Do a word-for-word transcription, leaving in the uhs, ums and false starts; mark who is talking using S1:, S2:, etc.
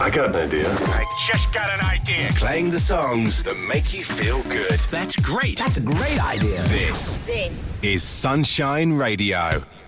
S1: I got an idea.
S2: I just got an idea.
S3: Playing the songs that make you feel good.
S2: That's great.
S4: That's a great idea.
S3: This,
S5: This
S3: is Sunshine Radio.